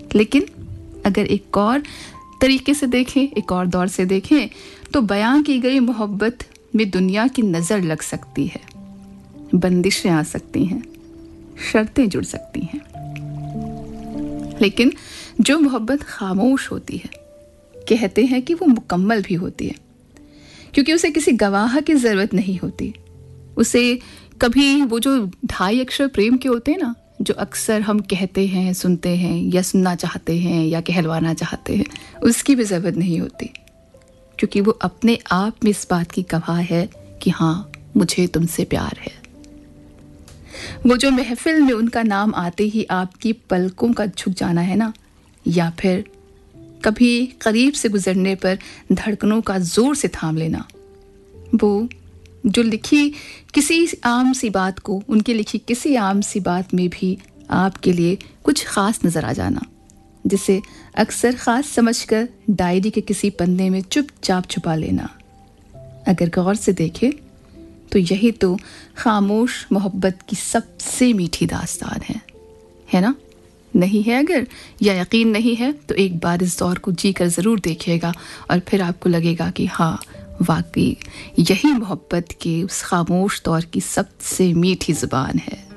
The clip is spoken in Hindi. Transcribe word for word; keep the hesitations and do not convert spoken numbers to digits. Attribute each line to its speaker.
Speaker 1: लेकिन अगर एक और तरीके से देखें, एक और दौर से देखें, तो बयां की गई मोहब्बत में दुनिया की नज़र लग सकती है, बंदिशें आ सकती हैं, शर्तें जुड़ सकती हैं। लेकिन जो मोहब्बत खामोश होती है, कहते हैं कि वो मुकम्मल भी होती है, क्योंकि उसे किसी गवाह की ज़रूरत नहीं होती। उसे कभी वो जो ढाई अक्षर प्रेम के होते हैं ना, जो अक्सर हम कहते हैं, सुनते हैं या सुनना चाहते हैं या कहलवाना चाहते हैं, उसकी भी ज़रूरत नहीं होती, क्योंकि वो अपने आप में इस बात की गवाह है कि हाँ, मुझे तुमसे प्यार है। वो जो महफिल में उनका नाम आते ही आपकी पलकों का झुक जाना है ना, या फिर कभी करीब से गुजरने पर धड़कनों का जोर से थाम लेना, वो जो लिखी किसी आम सी बात को, उनकी लिखी किसी आम सी बात में भी आपके लिए कुछ ख़ास नज़र आ जाना, जिसे अक्सर ख़ास समझकर डायरी के किसी पन्ने में चुपचाप छुपा लेना। अगर गौर से देखें तो यही तो खामोश मोहब्बत की सबसे मीठी दास्तान है, है ना? नहीं है अगर, या यकीन नहीं है, तो एक बार इस दौर को जी कर ज़रूर देखिएगा और फिर आपको लगेगा कि हाँ, वाकई यही मोहब्बत के उस खामोश दौर की सबसे मीठी ज़ुबान है।